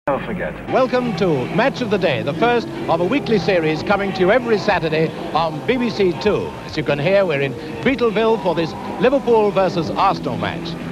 Never forget. Welcome to Match of the Day, the first of a weekly series coming to you every Saturday on BBC Two. As you can hear, we're in Beetleville for this Liverpool versus Arsenal match.